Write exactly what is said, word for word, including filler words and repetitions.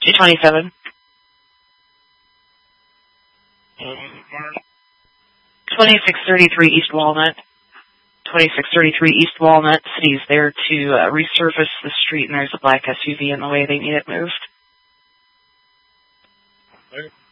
twenty-seven. twenty-six thirty-three East Walnut. twenty-six thirty-three East Walnut. City's there to uh, resurface the street, and there's a black S U V in the way. They need it moved. Okay.